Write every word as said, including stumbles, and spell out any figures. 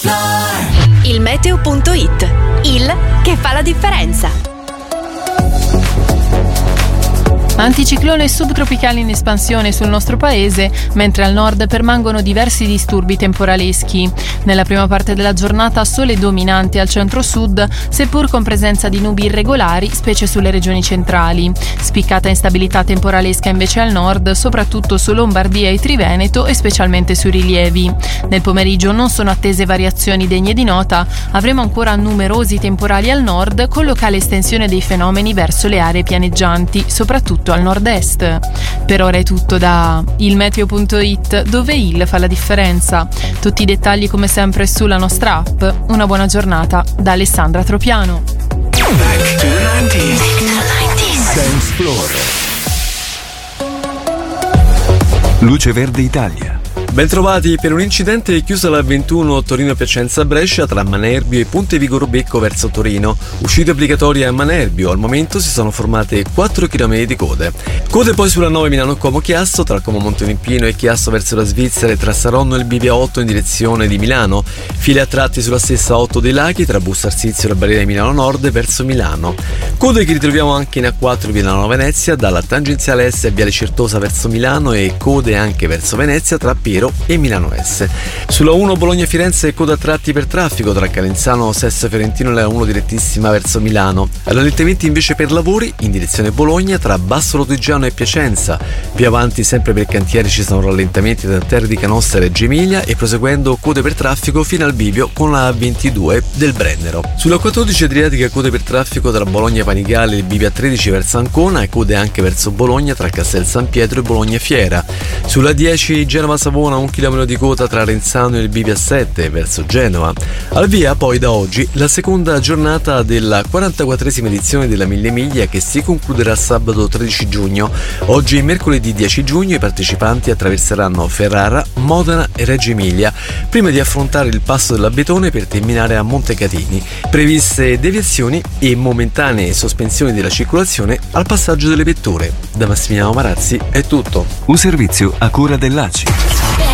Il meteo punto it, il che fa la differenza. Anticiclone subtropicale in espansione sul nostro paese, mentre al nord permangono diversi disturbi temporaleschi. Nella prima parte della giornata sole dominante al centro-sud, seppur con presenza di nubi irregolari, specie sulle regioni centrali. Spiccata instabilità temporalesca invece al nord, soprattutto su Lombardia e Triveneto e specialmente sui rilievi. Nel pomeriggio non sono attese variazioni degne di nota, avremo ancora numerosi temporali al nord con locale estensione dei fenomeni verso le aree pianeggianti, soprattutto al nord-est. Per ora è tutto da il meteo punto it, dove il fa la differenza. Tutti i dettagli come sempre sulla nostra app. Una buona giornata da Alessandra Tropiano. Back to the nineties. Dance Floor. Luce Verde Italia. Bentrovati. Per un incidente è chiusa la ventuno Torino-Piacenza-Brescia tra Manerbio e Ponte Vigoro Becco verso Torino. Uscite obbligatorie a Manerbio. Al momento si sono formate quattro chilometri di code. Code poi sulla nove Milano-Como-Chiasso tra Como Monteolimpino e Chiasso verso la Svizzera e tra Saronno e il Bivia otto in direzione di Milano. File a tratti sulla stessa otto dei Laghi tra Busto Arsizio e la barriera di Milano Nord verso Milano. Code che ritroviamo anche in A quattro via Milano Venezia dalla tangenziale S a Viale Certosa verso Milano e code anche verso Venezia tra Piero e Milano S. Sulla uno Bologna-Firenze coda a tratti per traffico tra Calenzano, Sesto Fiorentino e la uno direttissima verso Milano. Rallentamenti invece per lavori in direzione Bologna tra Basso Lodigiano e Piacenza. Più avanti sempre per cantieri ci sono rallentamenti da Terre di Canossa e Reggio Emilia e proseguendo code per traffico fino al bivio con la A ventidue del Brennero. Sulla quattordici Adriatica code per traffico tra Bologna Panigale e il bivio A tredici verso Ancona e code anche verso Bologna tra Castel San Pietro e Bologna Fiera. Sulla dieci Genova Savona un chilometro di coda tra Renzano e il bivio A sette verso Genova. Al via poi da oggi la seconda giornata della quarantaquattresima edizione della Mille Miglia che si concluderà sabato tredici giugno. Oggi mercoledì dieci giugno i partecipanti attraverseranno Ferrara, Modena e Reggio Emilia prima di affrontare il passo dell'Abetone per terminare a Montecatini. Previste deviazioni e momentanee sospensioni della circolazione al passaggio delle vetture. Da Massimiliano Marazzi è tutto. Un servizio a cura dell'A C I.